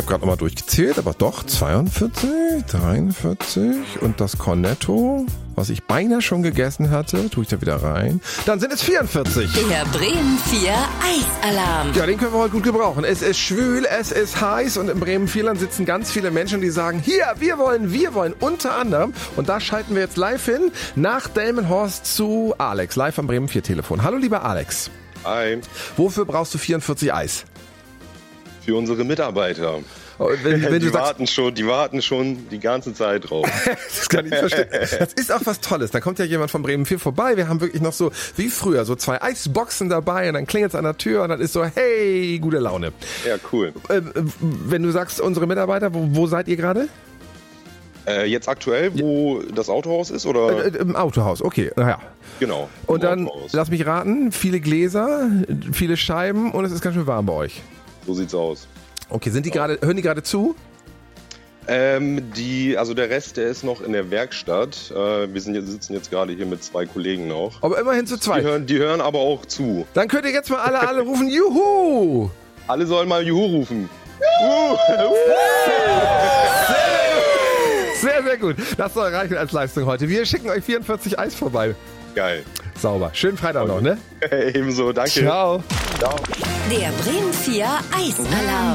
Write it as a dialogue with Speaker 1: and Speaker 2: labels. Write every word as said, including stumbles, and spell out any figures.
Speaker 1: habe gerade nochmal durchgezählt, aber doch zweiundvierzig, dreiundvierzig und das Cornetto, was ich beinahe schon gegessen hatte, tue ich da wieder rein. Dann sind es vierundvierzig.
Speaker 2: Der Bremen vier Eisalarm.
Speaker 1: Ja, den können wir heute gut gebrauchen. Es ist schwül, es ist heiß und in Bremen-Vierland sitzen ganz viele Menschen, die sagen, hier, wir wollen, wir wollen, unter anderem. Und da schalten wir jetzt live hin, nach Delmenhorst zu Alex, live am Bremen vier Telefon. Hallo, lieber Alex.
Speaker 3: Hi.
Speaker 1: Wofür brauchst du vierundvierzig Eis?
Speaker 3: Für unsere Mitarbeiter.
Speaker 1: Wenn, wenn
Speaker 3: die,
Speaker 1: du
Speaker 3: warten
Speaker 1: sagst,
Speaker 3: schon, die warten schon die ganze Zeit drauf.
Speaker 1: das kann ich verstehen. Das ist auch was Tolles. Da kommt ja jemand von Bremen vier vorbei. Wir haben wirklich noch so, wie früher, so zwei Eisboxen dabei und dann klingelt es an der Tür und dann ist so, hey, gute Laune.
Speaker 3: Ja, cool.
Speaker 1: Äh, wenn du sagst, unsere Mitarbeiter, wo, wo seid ihr gerade?
Speaker 3: Äh, jetzt aktuell, wo das Autohaus ist, oder?
Speaker 1: Äh, Im Autohaus, okay. Naja.
Speaker 3: Genau.
Speaker 1: Und dann,
Speaker 3: Autohaus.
Speaker 1: lass mich raten, viele Gläser, viele Scheiben und es ist ganz schön warm bei euch.
Speaker 3: So sieht's aus.
Speaker 1: Okay, sind die gerade, hören die gerade zu?
Speaker 3: Ähm, die, also der Rest, der ist noch in der Werkstatt. Äh, wir sind jetzt, sitzen jetzt gerade hier mit zwei Kollegen noch.
Speaker 1: Aber immerhin zu
Speaker 3: Die
Speaker 1: zweit.
Speaker 3: hören, die hören aber auch zu.
Speaker 1: Dann könnt ihr jetzt mal alle, alle rufen, Juhu!
Speaker 3: Alle sollen mal Juhu rufen.
Speaker 1: Sehr, sehr gut. Das soll reichen als Leistung heute. Wir schicken euch vierundvierzig Eis vorbei.
Speaker 3: Geil.
Speaker 1: Sauber. Schönen Freitag noch, ne?
Speaker 3: Ebenso, danke.
Speaker 1: Ciao.
Speaker 3: Ciao.
Speaker 2: Der Bremen vier Eisalarm.